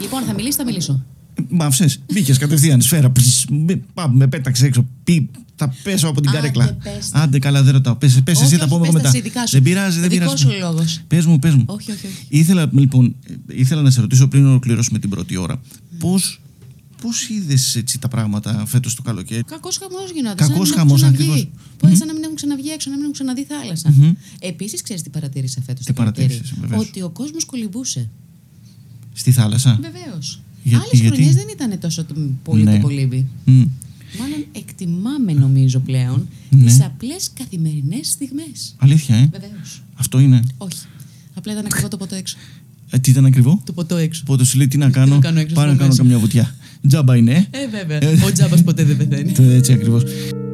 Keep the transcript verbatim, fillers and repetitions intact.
Λοιπόν, θα μιλήσει, θα μιλήσω. Μ' άφησες, μπήκες κατευθείαν, σφαίρα. Πάμε, με πέταξε έξω. Πι, θα πέσω από την Άντε, καρέκλα. πες. Άντε, καλά, δεν ρωτάω. Πες, πες Όχι, εσύ, όχι, τα πούμε πες μετά. τα εσύ, δικά σου. Δεν πειράζει, δεν Δικός πειράζει. σου λόγος. Πες μου, πες μου. Όχι, όχι, όχι. Ήθελα, λοιπόν, ήθελα να σε ρωτήσω πριν ολοκληρώσουμε την πρώτη ώρα. Πώς, πώς είδες έτσι τα πράγματα φέτος το καλοκαίρι? Κακός χαμός γινόταν. Κακός χαμός, ακριβώς. Πότε σαν να μην έχουν ξαναβγεί έξω, να μην έχουν ξαναδεί θάλασσα. Mm-hmm. Επίσης, ξέρεις τι παρατήρησα φέτος Τι το καλοκαίρι? παρατήρησες, βεβαίως? Ότι ο κόσμος κολυμπούσε. Στη θάλασσα. Βεβαίως. Για- Άλλες γιατί? χρονιές δεν ήταν τόσο το- πολύ Ναι. το κολύμπι. Mm. Μάλλον εκτιμάμε, νομίζω πλέον, Ναι. τις απλές καθημερινές στιγμές. Αλήθεια, ε. Βεβαίως. Αυτό είναι. Όχι. Απλά ήταν ακριβό το ποτό έξω. Ε, τι ήταν ακριβό? Το ποτό έξω. Οπότε σου λέει τι να Τι κάνω. να κάνω έξω Πάω να στο κάνω μέσα. καμιά βουτιά. Τζάμπα είναι, ε. Ε, βέβαια. Ο τζάμπας ποτέ δεν πεθαίνει. Το έτσι ακριβώς.